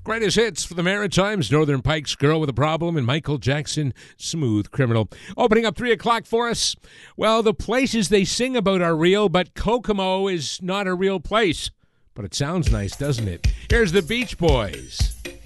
Greatest hits for the Maritimes, Northern Pike's Girl with a Problem, and Michael Jackson, Smooth Criminal. Opening up 3 o'clock for us. Well, the places they sing about are real, but Kokomo is not a real place. But it sounds nice, doesn't it? Here's the Beach Boys.